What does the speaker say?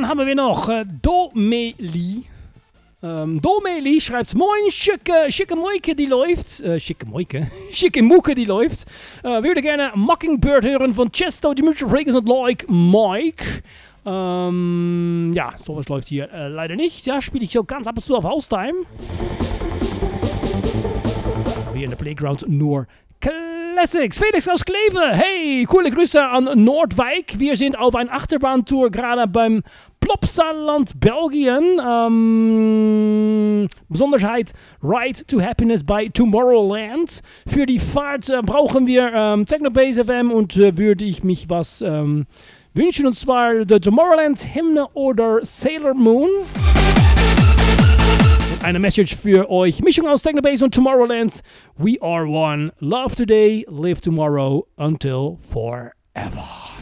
haben wir noch Domeli. Domeli schreibt, moin, schicke Moike, die läuft. Schicke Mucke, die läuft. Würde gerne Mockingbird hören von Chesto, Dimitri Vegas und Like Mike. Ja, sowas läuft hier leider nicht. Ja, spiele ich so ganz ab und zu auf Haustime. Aber hier in der Playground nur Classics. Felix aus Kleve. Hey, coole Grüße an Nordwijk. Wir sind auf einer Achterbahntour gerade beim Plopsaland, Belgien. Besonderheit Ride to Happiness bei Tomorrowland. Für die Fahrt brauchen wir Technobase FM und würde ich mich was wünschen, und zwar der Tomorrowland-Hymne oder Sailor Moon. Eine Message für euch. Mischung aus Technobase und Tomorrowland. We are one. Love today, live tomorrow, until forever.